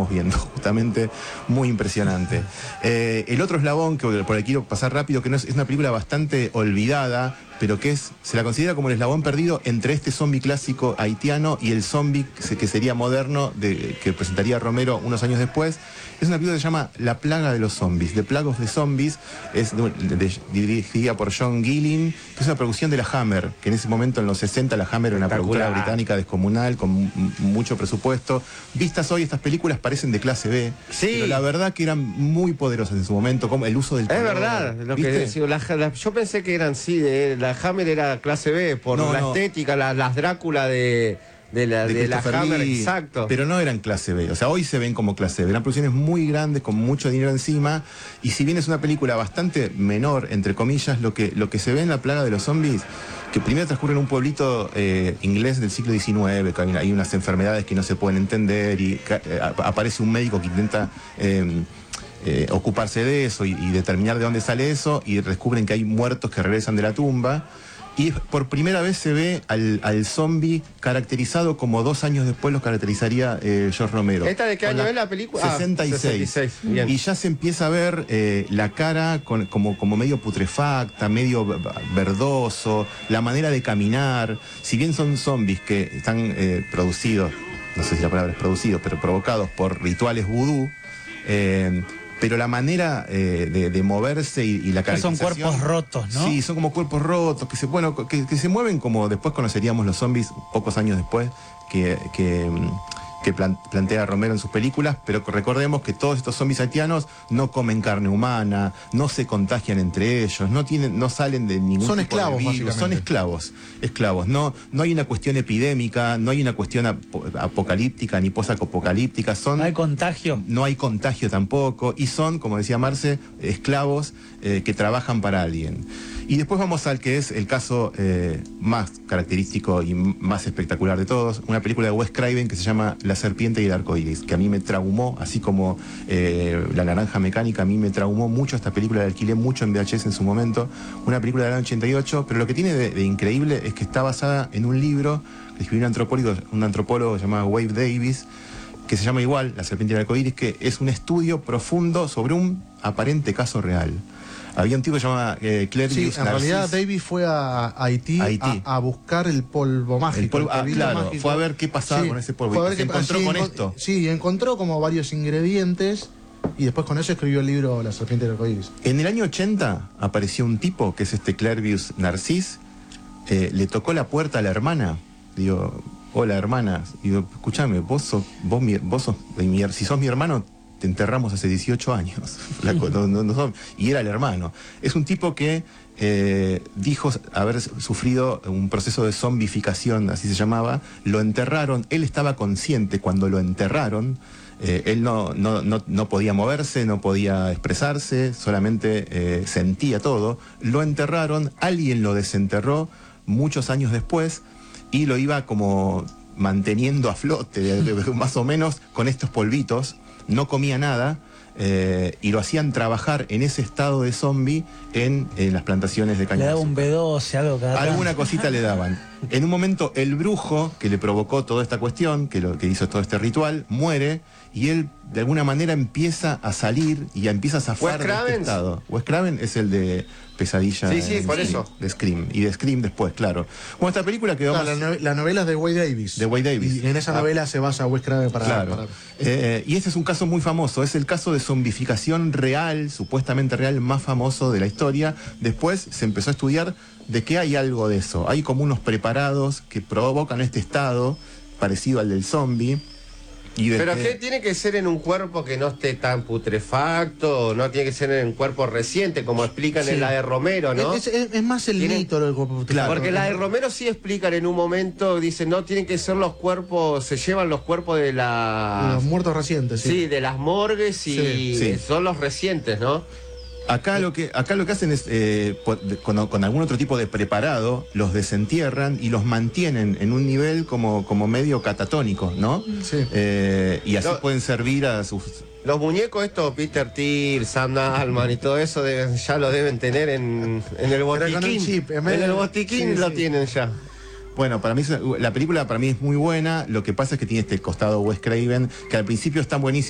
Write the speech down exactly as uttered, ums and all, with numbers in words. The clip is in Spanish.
estamos viendo, justamente, muy impresionante. Eh, el otro eslabón, que por el que quiero pasar rápido, que no es, es una película bastante olvidada, pero que es, se la considera como el eslabón perdido entre este zombie clásico haitiano y el zombie que sería moderno, de, que presentaría Romero unos años después. Es una película que se llama La plaga de los zombies, The Plague of the Zombies, es de, de, de, dirigida por John Gillen, que es una producción de la Hammer, que en ese momento, en los sesenta, la Hammer era una productora británica descomunal, con mucho presupuesto. Vistas hoy, estas películas parecen de clase B, sí, pero la verdad que eran muy poderosas en su momento, como el uso del color. Es verdad, lo que decía, la, la, yo pensé que eran sí, de, la Hammer era clase B, por no, la no. estética, la, las Drácula de... De la, de de la Hammer, exacto. Pero no eran clase B, o sea, hoy se ven como clase B. Eran producciones muy grandes, con mucho dinero encima, y si bien es una película bastante menor, entre comillas, lo que, lo que se ve en La plaga de los zombies, que primero transcurre en un pueblito eh, inglés del siglo diecinueve, que hay, hay unas enfermedades que no se pueden entender, y eh, aparece un médico que intenta... Eh, Eh, ocuparse de eso y, y determinar de dónde sale eso, y descubren que hay muertos que regresan de la tumba, y por primera vez se ve al, al zombie caracterizado como dos años después lo caracterizaría eh, George Romero. ¿Esta de qué año es la película? sesenta y seis. Ah, sesenta y seis. Y ya se empieza a ver eh, la cara con, como, como medio putrefacta, medio verdoso, la manera de caminar. Si bien son zombies que están eh, producidos, no sé si la palabra es producidos, pero provocados por rituales vudú, eh, pero la manera eh, de, de moverse y, y la caracterización... Son cuerpos rotos, ¿no? Sí, son como cuerpos rotos, que se, bueno, que, que se mueven como después conoceríamos los zombies, pocos años después, que... que que plantea Romero en sus películas, pero recordemos que todos estos zombies haitianos no comen carne humana, no se contagian entre ellos, no tienen, no salen de ningún son tipo esclavos, de virus, son esclavos, esclavos. No, no hay una cuestión epidémica, no hay una cuestión ap apocalíptica ni posapocalíptica, son. No hay contagio. No hay contagio tampoco, y son, como decía Marce, esclavos eh, que trabajan para alguien. Y después vamos al que es el caso eh, más característico y más espectacular de todos, una película de Wes Craven que se llama La serpiente y el arco iris, que a mí me traumó, así como eh, La naranja mecánica, a mí me traumó mucho. Esta película la alquilé mucho en V H S en su momento, una película del año ochenta y ocho, pero lo que tiene de, de increíble es que está basada en un libro que escribió un antropólogo, un antropólogo llamado Wade Davis, que se llama igual, La serpiente y el arco iris, que es un estudio profundo sobre un aparente caso real. Había un tipo que se llamaba eh, Clervius Sí, en Narcís. realidad Davis fue a Haití, Haití. A, a buscar el polvo mágico. El polvo, el ah, claro, mágico. fue a ver qué pasaba sí, con ese polvo. Fue a ver y se qué, encontró sí, con encont esto. Sí, encontró como varios ingredientes y después con eso escribió el libro La serpiente del arcoíris. En el año ochenta apareció un tipo, que es este Clervius Narcís, eh, le tocó la puerta a la hermana. Digo, hola hermana, digo, escúchame, vos sos, vos, mi, vos sos, mi, si sos mi hermano, te enterramos hace dieciocho años. La, no, no, no, y era el hermano. Es un tipo que eh, dijo haber sufrido un proceso de zombificación, así se llamaba. Lo enterraron, él estaba consciente cuando lo enterraron. Eh, él no, no, no, no podía moverse, no podía expresarse, solamente eh, sentía todo. Lo enterraron, alguien lo desenterró muchos años después y lo iba como manteniendo a flote, de, de, más o menos, con estos polvitos. No comía nada eh, y lo hacían trabajar en ese estado de zombie en, en las plantaciones de caña. Le daba un B doce, algo cada Alguna cosita le daban. En un momento el brujo que le provocó toda esta cuestión, que, lo, que hizo todo este ritual, muere y él de alguna manera empieza a salir y empieza a zafar de este estado. Wes Craven es el de Pesadilla. Sí, sí, por Scream, eso. De Scream. Y de Scream después, claro. Bueno, esta película quedó Claro, más... la, no, la novela es de Wade Davis. De Wade Davis. Y en esa ah. novela se basa Wes Craven para... Claro. para... Eh, y este es un caso muy famoso. Es el caso de zombificación real, supuestamente real, más famoso de la historia. Después se empezó a estudiar de que hay algo de eso. Hay como unos preparados que provocan este estado parecido al del zombie. Y de ¿Pero que... qué tiene que ser en un cuerpo que no esté tan putrefacto? No tiene que ser en un cuerpo reciente, como explican sí. en la de Romero, ¿no? Es, es, es más el ¿Tienen... mito del cuerpo putrefacto. Claro, porque la de Romero sí explican en un momento, dicen, no, tienen que ser los cuerpos, se llevan los cuerpos de la... Los muertos recientes, sí. Sí, de las morgues y sí. Sí. son los recientes, ¿no? Acá lo que acá lo que hacen es, eh, con, con algún otro tipo de preparado, los desentierran y los mantienen en un nivel como, como medio catatónico, ¿no? Sí. Eh, y así lo, pueden servir a sus... Los muñecos estos, Peter Thiel, Sam Neill y todo eso, deben, ya lo deben tener en, en el botiquín. Chip, en, en el botiquín sí, lo sí. tienen ya. Bueno, para mí la película para mí es muy buena. Lo que pasa es que tiene este costado Wes Craven, que al principio está buenísimo.